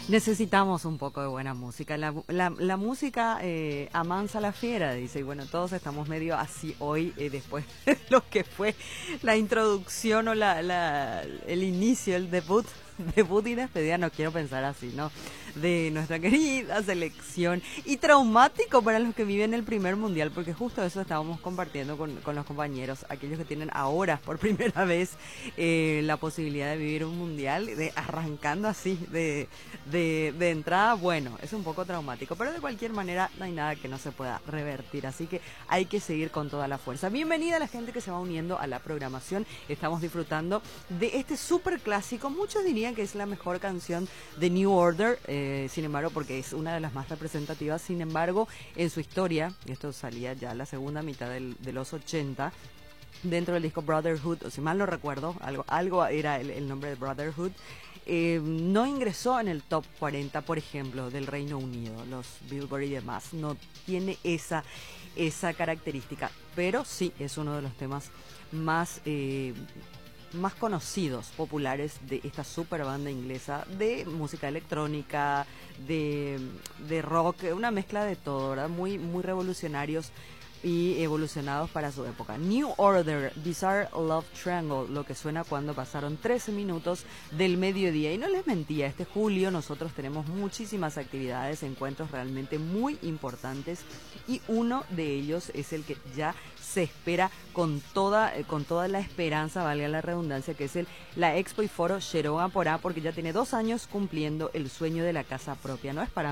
Necesitamos un poco de buena música. La música amansa la fiera, dice. Y bueno, todos estamos medio así hoy, después de lo que fue la introducción o el inicio, el debut y despedida, no quiero pensar así, ¿no? De nuestra querida selección. Y traumático para los que viven el primer mundial, porque justo eso estábamos compartiendo con los compañeros, aquellos que tienen ahora por primera vez la posibilidad de vivir un mundial, arrancando así, de entrada. Bueno, es un poco traumático, pero de cualquier manera no hay nada que no se pueda revertir, así que hay que seguir con toda la fuerza. Bienvenida a la gente que se va uniendo a la programación. Estamos disfrutando de este súper clásico. Muchos dirían que es la mejor canción de New Order, sin embargo, porque es una de las más representativas. Sin embargo, en su historia, esto salía ya la segunda mitad de los 80, dentro del disco Brotherhood, o si mal no recuerdo, algo era el nombre de Brotherhood, no ingresó en el top 40, por ejemplo, del Reino Unido, los Billboard y demás. No tiene esa característica, pero sí es uno de los temas más conocidos, populares de esta super banda inglesa de música electrónica, de rock, una mezcla de todo, ¿verdad? Muy, muy revolucionarios y evolucionados para su época. New Order, Bizarre Love Triangle, lo que suena cuando pasaron 13 minutos del mediodía. Y no les mentía, este julio nosotros tenemos muchísimas actividades, encuentros realmente muy importantes, y uno de ellos es el que ya se espera con toda la esperanza, valga la redundancia, que es la Expo y Foro Xerón Aporá, porque ya tiene 2 años cumpliendo el sueño de la casa propia. No es para